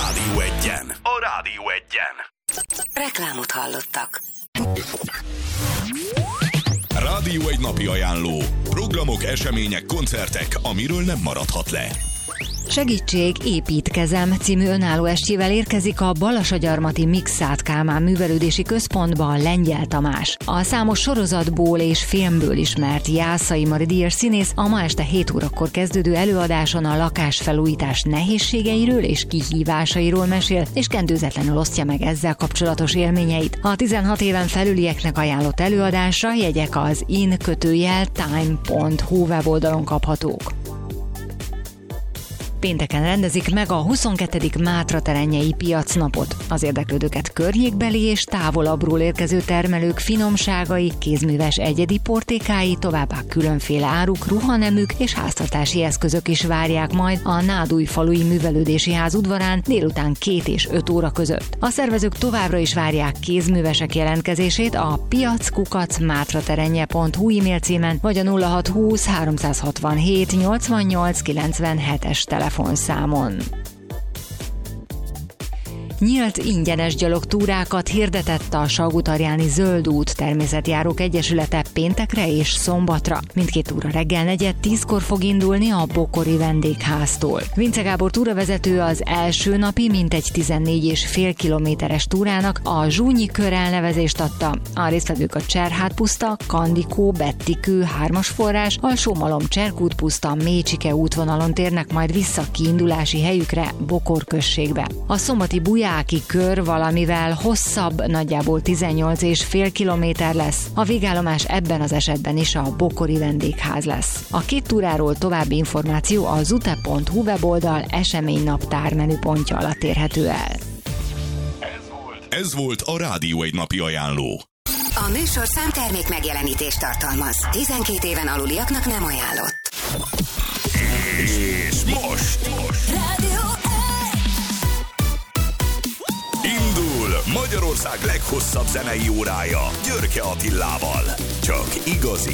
Rádió Egyen. A Rádió Egyen. Reklámot hallottak. Rádió Egy napi ajánló. Programok, események, koncertek, amiről nem maradhat le. Segítség, építkezem című önálló estjével érkezik a Balasagyarmati Mikszáth Kálmán Művelődési Központba Lengyel Tamás. A számos sorozatból és filmből ismert Jászai Mari díjas színész a ma este 7 órakor kezdődő előadáson a lakásfelújítás nehézségeiről és kihívásairól mesél, és kendőzetlenül osztja meg ezzel kapcsolatos élményeit. A 16 éven felülieknek ajánlott előadásra jegyek az in-time.hu weboldalon kaphatók. Pénteken rendezik meg a 22. Mátraterennyei piacnapot. Az érdeklődőket környékbeli és távolabbról érkező termelők finomságai, kézműves egyedi portékái, továbbá különféle áruk, ruhaneműk és háztartási eszközök is várják majd a Nádújfalui Művelődési Ház udvarán délután 2 és 5 óra között. A szervezők továbbra is várják kézművesek jelentkezését a piac@mátraterenye.hu e-mail címen, vagy a 0620 367 88 97-es telefonszámon. Nyílt ingyenes gyalogtúrákat hirdetett a Salgótarjáni Zöld Út Természetjárók Egyesülete péntekre és szombatra. Mindkét túra reggel 9:10-kor fog indulni a Bokori vendégháztól. Vince Gábor túravezető az első napi mintegy 14,5 kilométeres túrának a Zsúnyi kör elnevezést adta. A résztvevők a Cserhát-puszta, Kandikó, Bettikő, 3-as forrás, Alsó-Malom, Cserkút-puszta, Mécsike útvonalon térnek majd vissza kiindulási helyükre, Bokor községbe. A szombati Bujáki kör valamivel hosszabb, nagyjából 18,5 kilométer lesz. A végállomás ebben az esetben is a Bokori vendégház lesz. A két túráról további információ a zute.hu weboldal eseménynaptár menüpontja alatt érhető el. Ez volt a Rádió Egy napi ajánló. A műsor számtermék megjelenítést tartalmaz. 12 éven aluliaknak nem ajánlott. És most indul Magyarország leghosszabb zenei órája Györke Attilával. Csak igazi